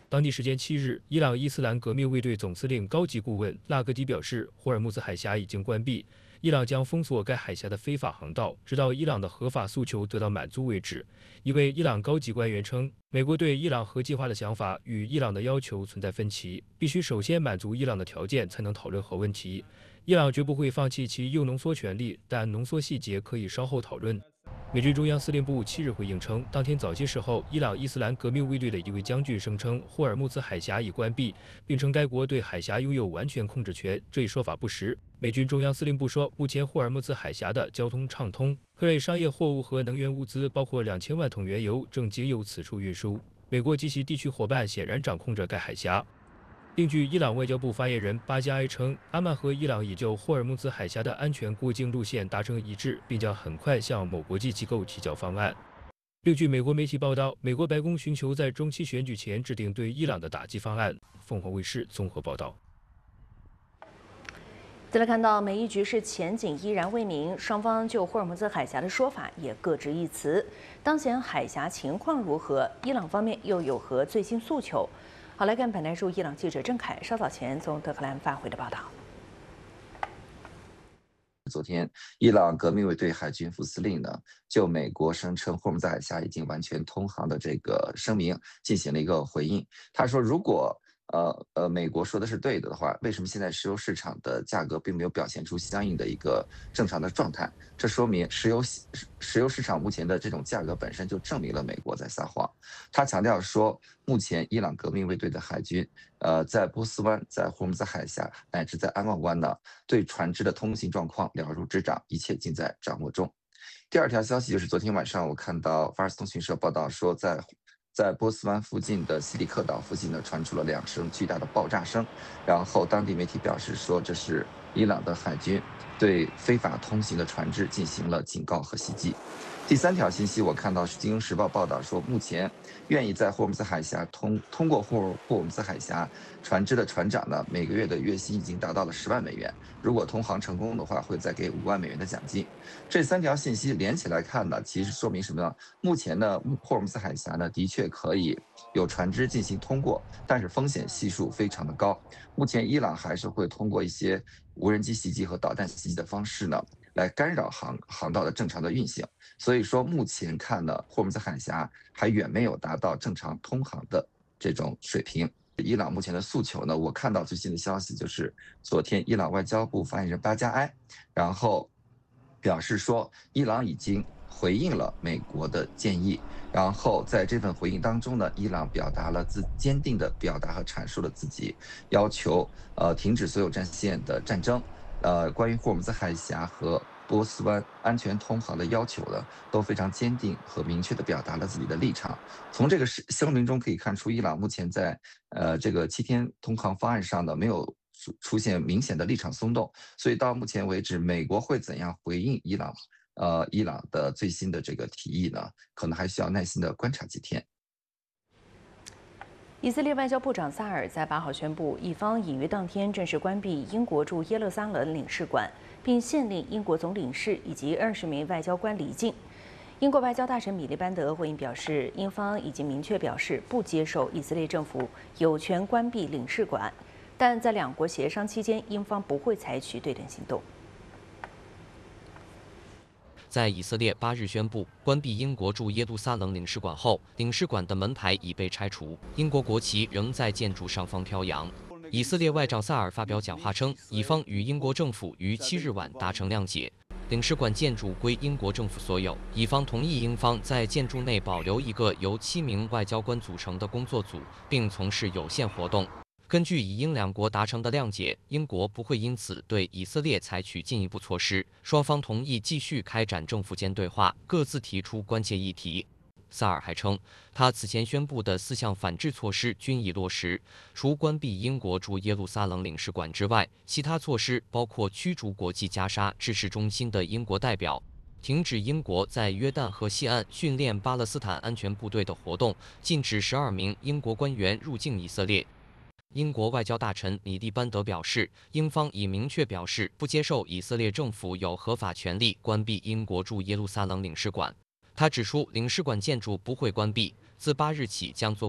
当地时间7日，伊朗伊斯兰革命卫队总司令高级顾问拉格迪表示，霍尔木兹海峡已经关闭，伊朗将封锁该海峡的非法航道，直到伊朗的合法诉求得到满足为止。一位伊朗高级官员称，美国对伊朗核计划的想法与伊朗的要求存在分歧，必须首先满足伊朗的条件才能讨论核问题。伊朗绝不会放弃其铀浓缩权利，但浓缩细节可以稍后讨论。美军中央司令部7日回应称，当天早些时候，伊朗伊斯兰革命卫队的一位将军声称霍尔木兹海峡已关闭，并称该国对海峡拥有完全控制权，这一说法不实。美军中央司令部说，目前霍尔木兹海峡的交通畅通，各类商业货物和能源物资，包括2000万桶原油，正经由此处运输。美国及其地区伙伴显然掌控着该海峡。另据伊朗外交部发言人巴加埃称，阿曼和伊朗已就霍尔木兹海峡的安全过境路线达成一致，并将很快向某国际机构提交方案。另据美国媒体报道，美国白宫寻求在中期选举前制定对伊朗的打击方案。凤凰卫视综合报道。 再来看到美伊局势前景依然未明，双方就霍尔木兹海峡的说法也各执一词。当前海峡情况如何？伊朗方面又有何最新诉求？好，来看本台驻伊朗记者郑凯稍早前从德黑兰发回的报道。 昨天，伊朗革命卫队海军副司令呢，就美国声称霍尔木兹海峡已经完全通航的这个声明进行了一个回应。他说，如果美国说的是对的话，为什么现在石油市场的价格并没有表现出相应的一个正常的状态？这说明石油市场目前的这种价格本身就证明了美国在撒谎。他强调说，目前伊朗革命卫队的海军，在波斯湾、在霍尔木兹海峡乃至在安曼湾呢，对船只的通行状况了如指掌，一切尽在掌握中。第二条消息就是昨天晚上我看到法尔斯通讯社报道说，在波斯湾附近的西里克岛附近呢，传出了2声巨大的爆炸声，然后当地媒体表示说，这是伊朗的海军对非法通行的船只进行了警告和袭击。第3条信息，我看到是《金融时报》报道说，目前愿意在霍尔木兹海峡通过霍尔木兹海峡船只的船长呢，每个月的月薪已经达到了10万美元。如果通航成功的话，会再给5万美元的奖金。这3条信息连起来看呢，其实说明什么呢？目前呢，霍尔木兹海峡呢，的确可以有船只进行通过，但是风险系数非常的高。目前伊朗还是会通过一些无人机袭击和导弹袭击的方式呢，来干扰航道的正常的运行。所以说，目前看呢，霍尔木兹海峡还远没有达到正常通航的这种水平。伊朗目前的诉求呢，我看到最新的消息就是，昨天伊朗外交部发言人巴加埃，然后表示说，伊朗已经回应了美国的建议，然后在这份回应当中呢，伊朗表达了坚定的表达和阐述了自己要求停止所有战线的战争，关于霍尔木兹海峡和波斯湾安全通航的要求呢，都非常坚定和明确地表达了自己的立场。从这个声明中可以看出，伊朗目前在这个7天通航方案上呢，没有出现明显的立场松动。所以到目前为止，美国会怎样回应伊朗的最新的这个提议呢？可能还需要耐心的观察几天。 以色列外交部长萨尔在8号宣布，以方已于当天正式关闭英国驻耶路撒冷领事馆，并限令英国总领事以及20名外交官离境。英国外交大臣米利班德回应表示，英方已经明确表示不接受以色列政府有权关闭领事馆，但在两国协商期间，英方不会采取对等行动。 在以色列8日宣布关闭英国驻耶路撒冷领事馆后，领事馆的门牌已被拆除，英国国旗仍在建筑上方飘扬。以色列外长萨尔发表讲话称，以方与英国政府于7日晚达成谅解，领事馆建筑归英国政府所有。以方同意英方在建筑内保留一个由7名外交官组成的工作组，并从事有限活动。根据以英两国达成的谅解，英国不会因此对以色列采取进一步措施。双方同意继续开展政府间对话，各自提出关切议题。萨尔还称，他此前宣布的4项反制措施均已落实，除关闭英国驻耶路撒冷领事馆之外，其他措施包括驱逐国际加沙支事中心的英国代表，停止英国在约旦河西岸训练巴勒斯坦安全部队的活动，禁止12名英国官员入境以色列。英国外交大臣米利班德表示，英方已明确表示不接受以色列政府有合法权利关闭英国驻耶路撒冷领事馆。他指出，领事馆建筑不会关闭，自8日起将作